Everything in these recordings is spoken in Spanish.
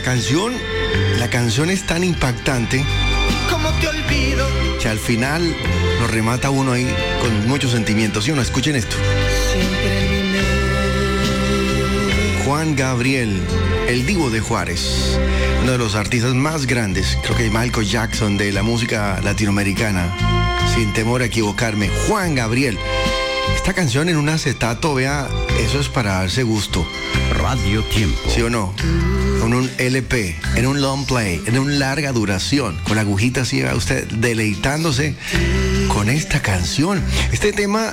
la canción es tan impactante. ¿Cómo te olvido? Que al final lo remata uno ahí con muchos sentimientos. ¿Sí o no? Escuchen esto. Siempre en mi mente. Juan Gabriel, el Divo de Juárez, uno de los artistas más grandes, creo que Michael Jackson de la música latinoamericana, sin temor a equivocarme. Juan Gabriel. Esta canción en un acetato, vea, eso es para darse gusto. Radio Tiempo. ¿Sí o no? Con un LP, en un long play, en una larga duración, con la agujita así, va usted deleitándose con esta canción. Este tema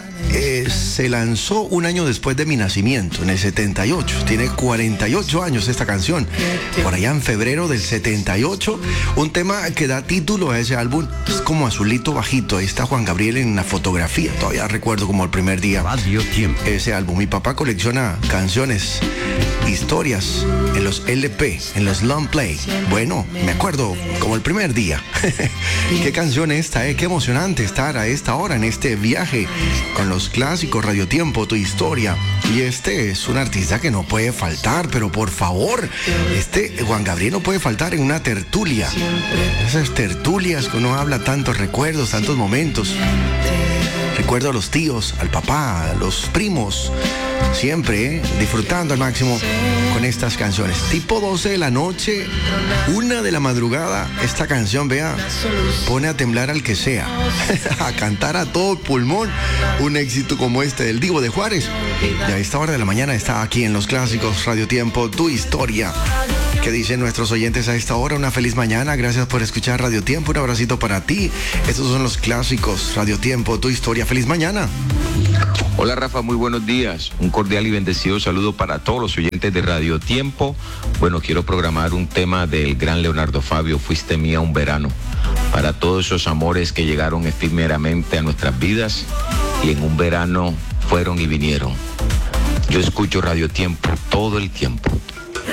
se lanzó un año después de mi nacimiento, en el 78. Tiene 48 años esta canción. Por allá en febrero del 78, un tema que da título a ese álbum. Es como azulito bajito. Ahí está Juan Gabriel en la fotografía. Todavía recuerdo como el primer día. Radio Tiempo. Ese álbum. Mi papá colecciona canciones, historias en los LP, en los long play. Bueno, me acuerdo como el primer día. Qué canción esta, qué emocionante estar a esta hora en este viaje con los clásicos Radio Tiempo, tu historia. Y este es un artista que no puede faltar, pero por favor, Juan Gabriel no puede faltar en una tertulia. Esas tertulias que uno habla tantos recuerdos, tantos momentos. Recuerdo a los tíos, al papá, a los primos, siempre disfrutando al máximo con estas canciones. Tipo 12 de la noche, 1 de la madrugada, esta canción, vea, pone a temblar al que sea, a cantar a todo pulmón un éxito como este del Divo de Juárez. Y a esta hora de la mañana está aquí en los clásicos Radio Tiempo, tu historia. ¿Qué dicen nuestros oyentes a esta hora? Una feliz mañana, gracias por escuchar Radio Tiempo, un abracito para ti. Estos son los clásicos Radio Tiempo, tu historia. Feliz mañana. Hola Rafa, muy buenos días. Un cordial y bendecido saludo para todos los oyentes de Radio Tiempo. Bueno, quiero programar un tema del gran Leonardo Fabio, Fuiste mía un verano, para todos esos amores que llegaron efímeramente a nuestras vidas y en un verano fueron y vinieron. Yo escucho Radio Tiempo todo el tiempo.